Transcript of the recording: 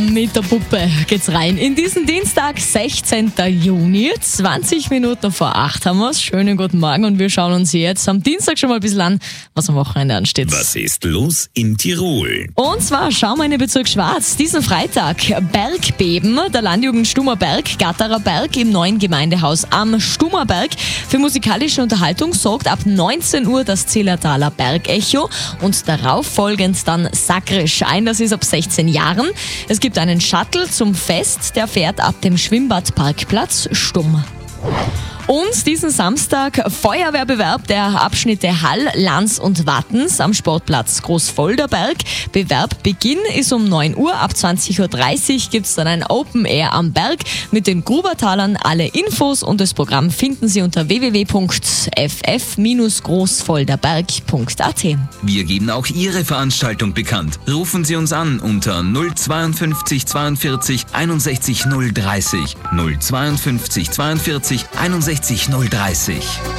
Mit der Puppe geht's rein. In diesen Dienstag, 16. Juni, 20 Minuten vor 8 haben wir's. Schönen guten Morgen und wir schauen uns jetzt am Dienstag schon mal ein bisschen an, was am Wochenende ansteht. Was ist los in Tirol? Und zwar schauen wir in den Bezirk Schwarz. Diesen Freitag Bergbeben, der Landjugend Stummerberg, Gatterer Berg im neuen Gemeindehaus am Stummerberg. Für musikalische Unterhaltung sorgt ab 19 Uhr das Zillertaler Bergecho und darauf folgend dann Sakrisch. Das ist ab 16 Jahren. Es gibt einen Shuttle zum Fest, der fährt ab dem Schwimmbadparkplatz Stumm. Und diesen Samstag Feuerwehrbewerb der Abschnitte Hall, Lanz und Wattens am Sportplatz Großfolderberg. Bewerbbeginn ist um 9 Uhr. Ab 20.30 Uhr gibt es dann ein Open Air am Berg mit den Grubertalern. Alle Infos und das Programm finden Sie unter www.ff-großfolderberg.at. Wir geben auch Ihre Veranstaltung bekannt. Rufen Sie uns an unter 052 42 61 030. 052 42 61 030.